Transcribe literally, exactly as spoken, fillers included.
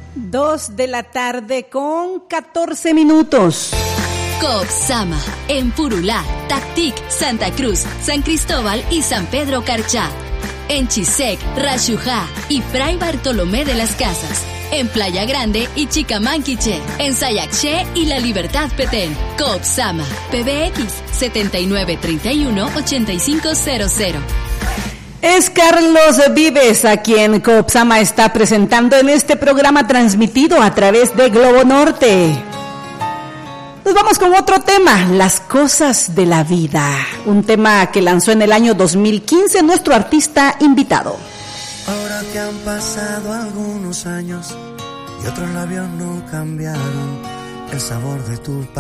Dos de la tarde con catorce minutos. Copsama, en Purulá, Tactic, Santa Cruz, San Cristóbal y San Pedro Carchá. En Chisec, Rayujá y Fray Bartolomé de las Casas. En Playa Grande y Chicamanquiche. En Sayaché y La Libertad Petén. Copsama, P B X setenta y nueve treinta y uno ochenta y cinco cero cero. Es Carlos Vives a quien Copsama está presentando en este programa transmitido a través de Globo Norte. Nos vamos con otro tema, las cosas de la vida, un tema que lanzó en el año dos mil quince nuestro artista invitado. Ahora que han pasado algunos años y otros labios no cambiaron el sabor de tu